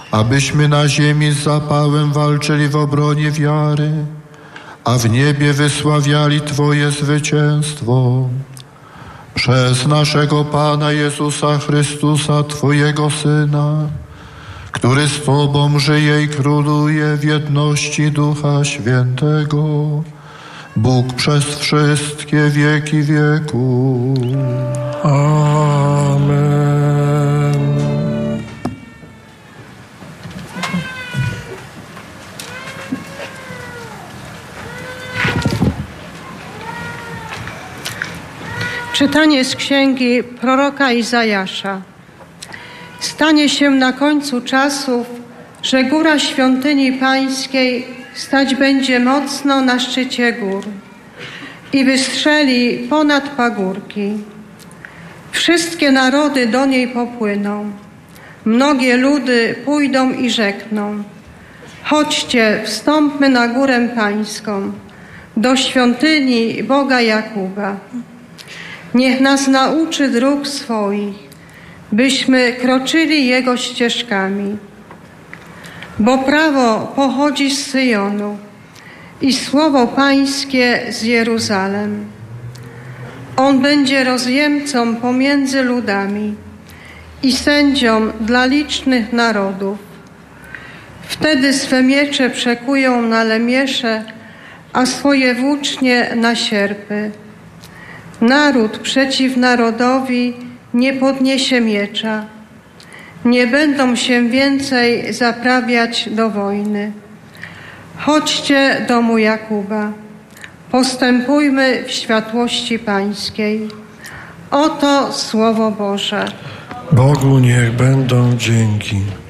abyśmy na ziemi z zapałem walczyli w obronie wiary, a w niebie wysławiali Twoje zwycięstwo. Przez naszego Pana Jezusa Chrystusa, Twojego Syna, który z Tobą żyje i króluje w jedności Ducha Świętego, Bóg przez wszystkie wieki wieków. Amen. Czytanie z księgi proroka Izajasza. Stanie się na końcu czasów, że góra świątyni Pańskiej stać będzie mocno na szczycie gór i wystrzeli ponad pagórki. Wszystkie narody do niej popłyną, mnogie ludy pójdą i rzekną: chodźcie, wstąpmy na górę Pańską, do świątyni Boga Jakuba. Niech nas nauczy dróg swoich, byśmy kroczyli Jego ścieżkami. Bo prawo pochodzi z Syjonu i słowo Pańskie z Jeruzalem. On będzie rozjemcą pomiędzy ludami i sędzią dla licznych narodów. Wtedy swe miecze przekują na lemiesze, a swoje włócznie na sierpy. Naród przeciw narodowi nie podniesie miecza. Nie będą się więcej zaprawiać do wojny. Chodźcie, domu Jakuba, postępujmy w światłości Pańskiej. Oto Słowo Boże. Bogu niech będą dzięki.